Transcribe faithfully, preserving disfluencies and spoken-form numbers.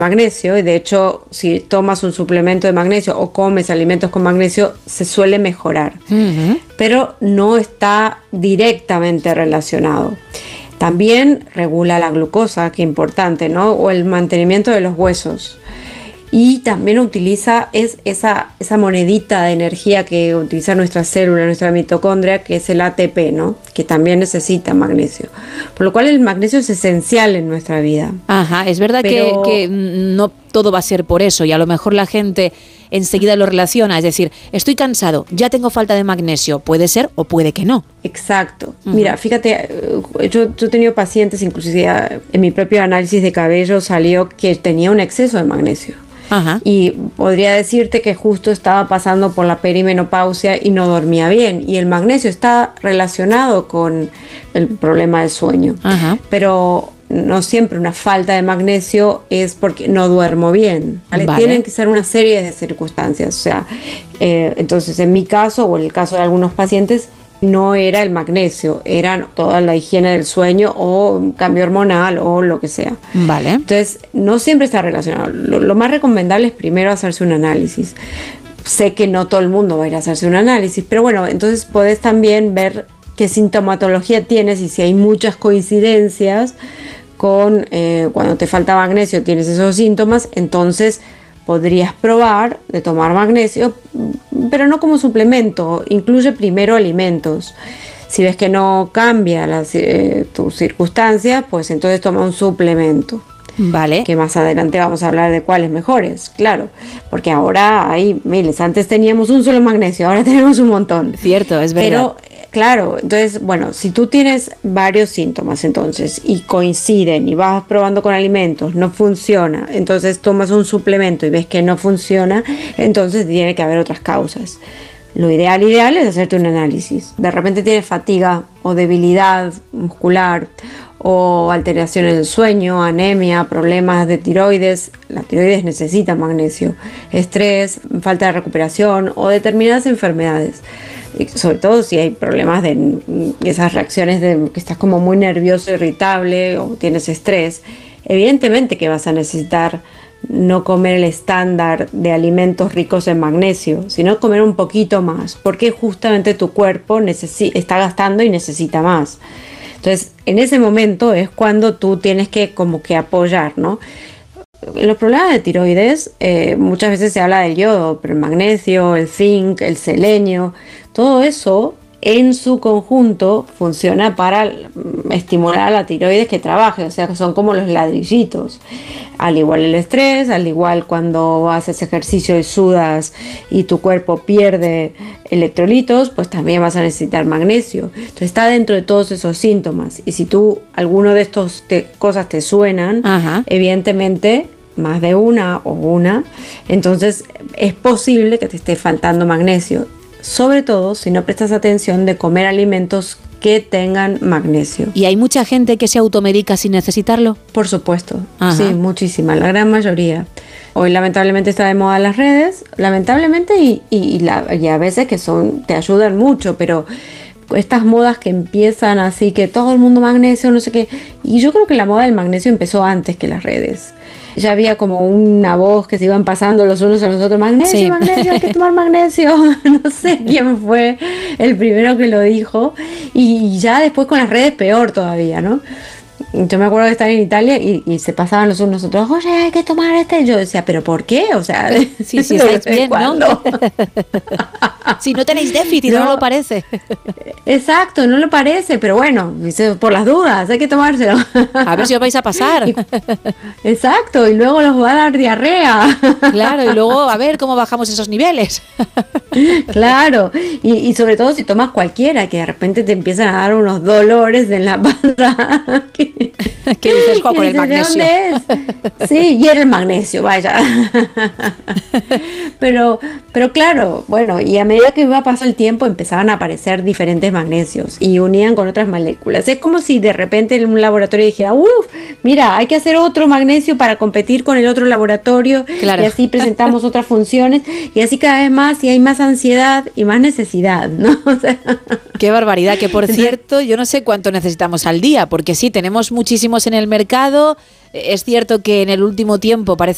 magnesio, y de hecho si tomas un suplemento de magnesio o comes alimentos con magnesio se suele mejorar, uh-huh. pero no está directamente relacionado. También regula la glucosa, que es importante, ¿no? O el mantenimiento de los huesos. Y también utiliza es esa, esa monedita de energía que utiliza nuestra célula, nuestra mitocondria, que es el A T P, ¿no? Que también necesita magnesio. Por lo cual el magnesio es esencial en nuestra vida. Ajá, es verdad Pero... que, que no todo va a ser por eso, y a lo mejor la gente enseguida lo relaciona, es decir, estoy cansado, ya tengo falta de magnesio, puede ser o puede que no. Exacto. Uh-huh. Mira, fíjate, yo, yo he tenido pacientes, inclusive en mi propio análisis de cabello salió que tenía un exceso de magnesio. Ajá. Y podría decirte que justo estaba pasando por la perimenopausia y no dormía bien, y el magnesio está relacionado con el problema del sueño. Ajá. Pero no siempre una falta de magnesio es porque no duermo bien, ¿vale? Vale. Tienen que ser una serie de circunstancias, o sea, eh, entonces en mi caso o en el caso de algunos pacientes no era el magnesio, era toda la higiene del sueño o cambio hormonal o lo que sea. Vale. Entonces, no siempre está relacionado. Lo, lo más recomendable es primero hacerse un análisis. Sé que no todo el mundo va a ir a hacerse un análisis, pero bueno, entonces podés también ver qué sintomatología tienes y si hay muchas coincidencias con eh, cuando te falta magnesio, tienes esos síntomas, entonces podrías probar de tomar magnesio, pero no como suplemento, incluye primero alimentos. Si ves que no cambia las, eh, tus circunstancias, pues entonces toma un suplemento. Vale. Que más adelante vamos a hablar de cuáles mejores, claro, porque ahora hay miles. Antes teníamos un solo magnesio, ahora tenemos un montón. Cierto, es verdad. Pero claro, entonces, bueno, si tú tienes varios síntomas entonces y coinciden y vas probando con alimentos, no funciona, entonces tomas un suplemento y ves que no funciona, entonces tiene que haber otras causas. Lo ideal, ideal es hacerte un análisis. De repente tienes fatiga o debilidad muscular o alteraciones del sueño, anemia, problemas de tiroides. La tiroides necesita magnesio, estrés, falta de recuperación o determinadas enfermedades. Y sobre todo si hay problemas de esas reacciones de que estás como muy nervioso, irritable o tienes estrés, evidentemente que vas a necesitar no comer el estándar de alimentos ricos en magnesio, sino comer un poquito más, porque justamente tu cuerpo necesi- está gastando y necesita más. Entonces, en ese momento es cuando tú tienes que como que apoyar, ¿no? En los problemas de tiroides eh, muchas veces se habla del yodo, pero el magnesio, el zinc, el selenio, todo eso en su conjunto funciona para estimular a la tiroides que trabaje, o sea que son como los ladrillitos. Al igual el estrés, al igual cuando haces ejercicio y sudas y tu cuerpo pierde electrolitos, pues también vas a necesitar magnesio. Entonces está dentro de todos esos síntomas, y si tú alguno de estas cosas te suenan, ajá, evidentemente más de una o una, entonces es posible que te esté faltando magnesio. Sobre todo si no prestas atención de comer alimentos que tengan magnesio. ¿Y hay mucha gente que se automedica sin necesitarlo? Por supuesto, ajá, sí, muchísima, la gran mayoría. Hoy lamentablemente está de moda las redes, lamentablemente, y, y, y, la, y a veces que son te ayudan mucho, pero estas modas que empiezan así, que todo el mundo magnesio, no sé qué, y yo creo que la moda del magnesio empezó antes que las redes. Ya había como una voz que se iban pasando los unos a los otros, magnesio, sí, magnesio, hay que tomar magnesio. No sé quién fue el primero que lo dijo, y ya después con las redes peor todavía, ¿no? Yo me acuerdo de estar en Italia y, y se pasaban los unos a los otros, oye, hay que tomar este. Yo decía, ¿pero por qué? O sea, sí, sí, estáis bien, ¿no? Si no tenéis déficit, no, no lo parece. Exacto, no lo parece, pero bueno, por las dudas, hay que tomárselo. A ver si os vais a pasar. Y, exacto, y luego los va a dar diarrea. Claro, y luego a ver cómo bajamos esos niveles. Claro, y, y sobre todo si tomas cualquiera, que de repente te empiezan a dar unos dolores en la panza. ¿Qué dices, jo, con el magnesio? Es? Sí, y era el magnesio, vaya. Pero, pero claro, bueno, y a medida que iba pasando el tiempo empezaban a aparecer diferentes magnesios y unían con otras moléculas. Es como si de repente en un laboratorio dijera, uff, mira, hay que hacer otro magnesio para competir con el otro laboratorio, claro, y así presentamos otras funciones, y así cada vez más, y hay más ansiedad y más necesidad, ¿no? O sea, qué barbaridad, que por cierto, yo no sé cuánto necesitamos al día, porque sí, tenemos muchísimos en el mercado. Es cierto que en el último tiempo parece